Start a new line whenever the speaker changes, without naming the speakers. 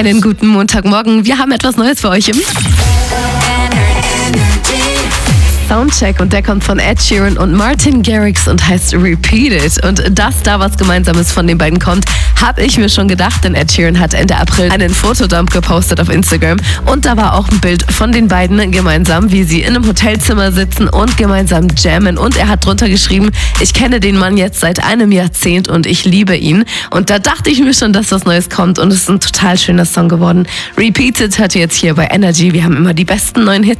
Einen guten Montagmorgen. Wir haben etwas Neues für euch im Soundcheck und der kommt von Ed Sheeran und Martin Garrix und heißt Repeat It. Und dass da was Gemeinsames von den beiden kommt, habe ich mir schon gedacht, denn Ed Sheeran hat Ende April einen Fotodump gepostet auf Instagram und da war auch ein Bild von den beiden gemeinsam, wie sie in einem Hotelzimmer sitzen und gemeinsam jammen und er hat drunter geschrieben, ich kenne den Mann jetzt seit einem Jahrzehnt und ich liebe ihn. Und da dachte ich mir schon, dass was Neues kommt und es ist ein total schöner Song geworden. Repeat It hört ihr jetzt hier bei Energy. Wir haben immer die besten neuen Hits.